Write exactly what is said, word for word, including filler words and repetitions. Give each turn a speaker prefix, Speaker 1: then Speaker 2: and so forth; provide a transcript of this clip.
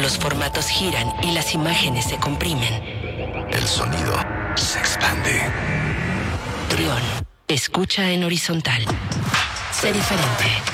Speaker 1: los formatos giran y las imágenes se comprimen,
Speaker 2: el sonido se expande.
Speaker 1: Trión, escucha en horizontal. Sé diferente.